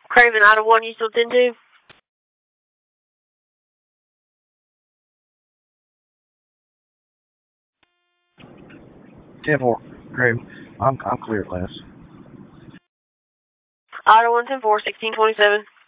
Craven, out of 1, you still 10-2? 10-4. Craven. I'm clear, class. Out of 1, 10-4, 1627.